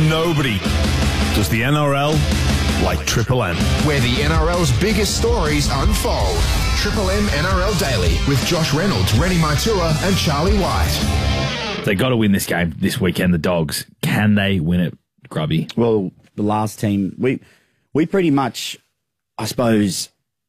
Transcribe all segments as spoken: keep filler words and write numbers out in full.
nobody does the N R L like Triple M. Where the N R L's biggest stories unfold. Triple M N R L Daily with Josh Reynolds, Rennie Maitua and Charlie White. They got to win this game this weekend, the Dogs. Can they win it, Grubby? Well, the last team, we we pretty much, I suppose,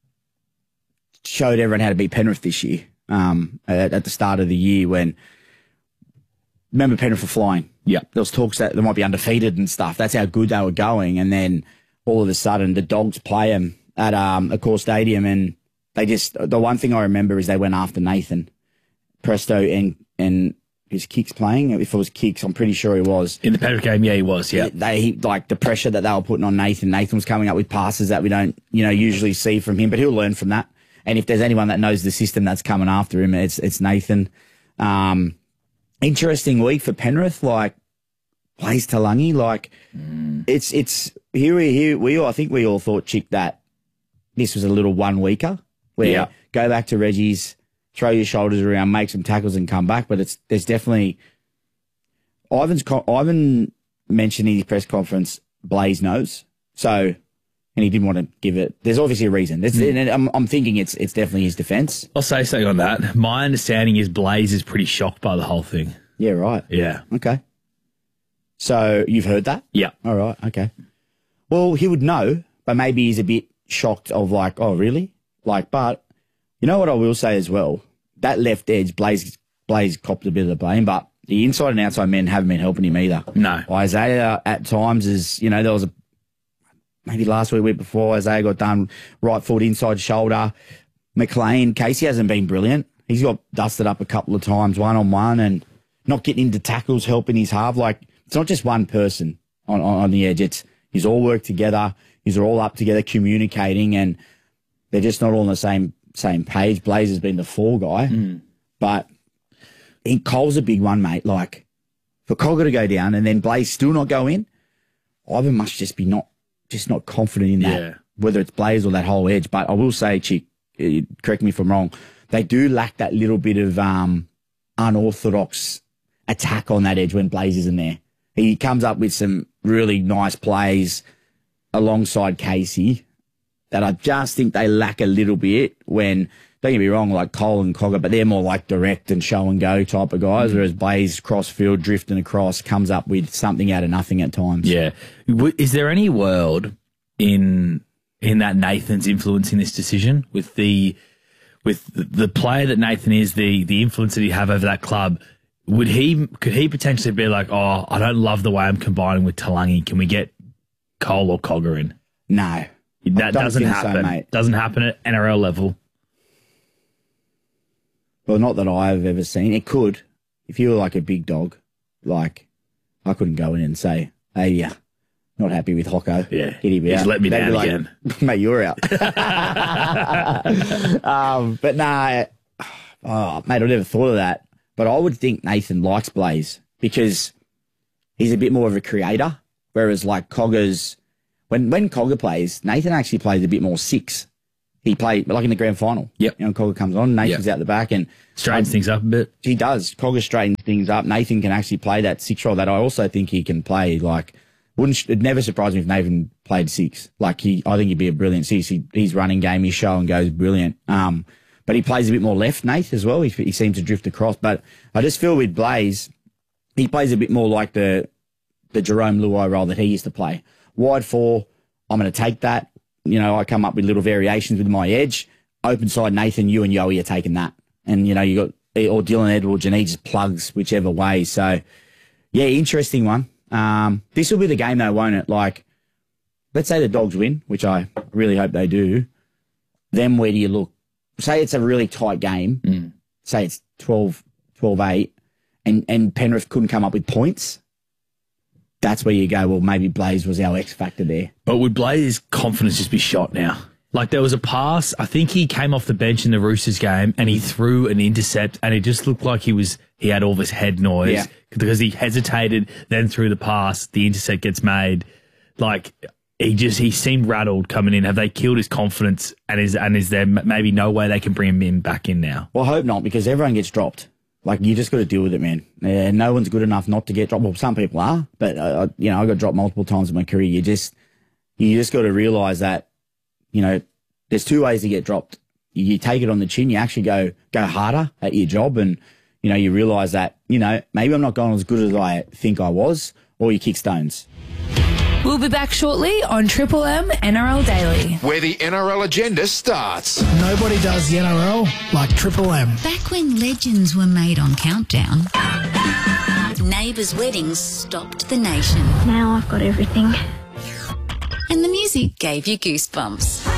showed everyone how to beat Penrith this year um, at, at the start of the year when, remember Penrith were flying. Yeah. There was talks that they might be undefeated and stuff. That's how good they were going. And then all of a sudden the Dogs play them at um, Accor Stadium and they just, the one thing I remember is they went after Nathan Presto and, and his Kicks playing. If it was Kicks, I'm pretty sure he was. In the Penrith game, yeah, he was, yeah. They, he, like the pressure that they were putting on Nathan. Nathan was coming up with passes that we don't, you know, usually see from him, but he'll learn from that. And if there's anyone that knows the system that's coming after him, it's, it's Nathan. Um, Interesting week for Penrith, like plays Talangi, like mm. it's it's here we here we all I think we all thought, Chick, that this was a little one weeker where yeah. go back to Reggie's, throw your shoulders around, make some tackles and come back. But it's there's definitely Ivan's Ivan mentioned in his press conference Blaze knows, so and he didn't want to give it. There's obviously a reason. Mm. And I'm, I'm thinking it's it's definitely his defence. I'll say something on that. My understanding is Blaze is pretty shocked by the whole thing. Yeah, right. Yeah. Okay. So you've heard that? Yeah. All right. Okay. Well, he would know, but maybe he's a bit shocked of like, oh, really? Like, but you know what I will say as well? That left edge, Blaze, Blaze copped a bit of the blame, but the inside and outside men haven't been helping him either. No. Isaiah at times is, you know, there was a, maybe last week, week before, Isaiah got done right foot, inside shoulder. McLean, Casey hasn't been brilliant. He's got dusted up a couple of times, one on one, and not getting into tackles, helping his half. Like, it's not just one person on, on, on the edge. It's, he's all worked together. He's all up together, communicating, and they're just not all on the same, same page. Blaze has been the fall guy, mm. but he, Cole's a big one, mate. Like, for Cogger to go down and then Blaze still not go in, Ivan must just be not, just not confident in that, yeah. whether it's Blaze or that whole edge. But I will say, Chick, correct me if I'm wrong, they do lack that little bit of um, unorthodox attack on that edge when Blaze isn't there. He comes up with some really nice plays alongside Casey that I just think they lack a little bit when, don't get me wrong, like Cole and Cogger, but they're more like direct and show and go type of guys, mm-hmm. whereas Blaze crossfield, drifting across, comes up with something out of nothing at times. Yeah. Is there any world in in that Nathan's influencing this decision with the with the player that Nathan is, the the influence that he have over that club? Would he could he potentially be like, oh, I don't love the way I'm combining with Talangi. Can we get Cole or Cogger in? No, that doesn't happen. So, mate. Doesn't happen at N R L level. Well, not that I've ever seen. It could, if you were like a big dog, like I couldn't go in and say, "Hey, yeah, not happy with Hocko. Yeah, hit him he's out." let me They'd down be like, again, mate. You're out. um, but nah, oh, mate, I never thought of that. But I would think Nathan likes Blaze because he's a bit more of a creator, whereas like Cogger's, when when Cogger plays, Nathan actually plays a bit more six. He played like in the grand final. Yep. You know, Cogger comes on, Nathan's yep. out the back and straightens um, things up a bit. He does. Cogger straightens things up. Nathan can actually play that six role that I also think he can play. Like, wouldn't it'd never surprise me if Nathan played six. Like he, I think he'd be a brilliant six. He, his running game, his show and goes brilliant. Um, but he plays a bit more left, Nath, as well. He, he seems to drift across. But I just feel with Blaze, he plays a bit more like the the Jerome Luai role that he used to play. Wide four, I'm going to take that. You know, I come up with little variations with my edge. Open side, Nathan, you and Yowie are taking that. And, you know, you got, or Dylan Edwards, and he just plugs whichever way. So, yeah, interesting one. Um, this will be the game, though, won't it? Like, let's say the Dogs win, which I really hope they do. Then where do you look? Say it's a really tight game. Mm. Say it's twelve eight, and, and Penrith couldn't come up with points. That's where you go, well, maybe Blaze was our X factor there. But would Blaze's confidence just be shot now? Like there was a pass, I think he came off the bench in the Roosters game and he threw an intercept and it just looked like he was he had all this head noise yeah. because he hesitated, then threw the pass, the intercept gets made. Like he just he seemed rattled coming in. Have they killed his confidence and is and is there maybe no way they can bring him in back in now? Well, I hope not, because everyone gets dropped. Like, you just got to deal with it, man. Uh, no one's good enough not to get dropped. Well, some people are, but, uh, you know, I got dropped multiple times in my career. You just, you just got to realise that, you know, there's two ways to get dropped. You, you take it on the chin. You actually go, go harder at your job. And, you know, you realise that, you know, maybe I'm not going as good as I think I was, or you kick stones. We'll be back shortly on Triple M N R L Daily. Where the N R L agenda starts. Nobody does the N R L like Triple M. Back when legends were made on Countdown, neighbours' weddings stopped the nation. Now I've got everything. And the music gave you goosebumps.